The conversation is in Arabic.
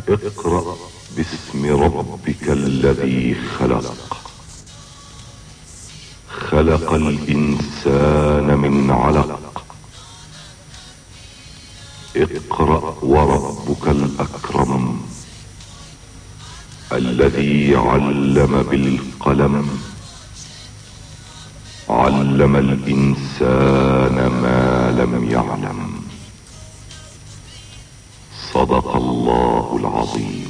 اقرأ باسم ربك الذي خلق. خلق الإنسان من علق. اقرأ وربك الأكرم الذي علم بالقلم. علم الإنسان ما لم يعلم. صدق الله العظيم.